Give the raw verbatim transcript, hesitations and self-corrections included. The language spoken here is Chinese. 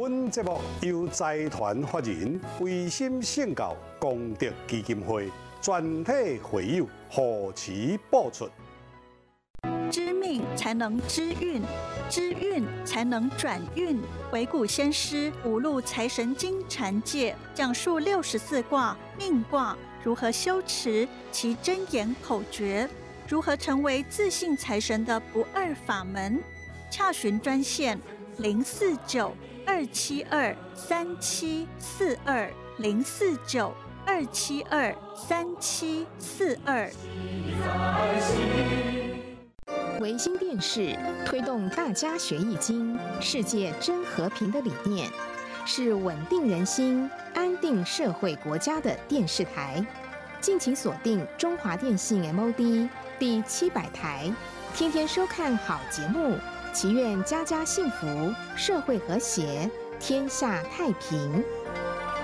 本节目由财团法人维心圣教功德基金会全体会友护持播出。 知命才能知运，知运才能转运。回顾先师五路财神经禅戒，讲述六十四卦命卦如何修持其真言口诀，如何成为自信财神的不二法门。洽询专线零四九二七二三七四二零四九二七二三七四二。 维新电视推动大家学易经、世界真和平的理念，是稳定人心、安定社会国家的电视台。敬请锁定中华电信 M O D 第七百台，天天收看好节目，祈愿家家幸福，社会和谐，天下太平。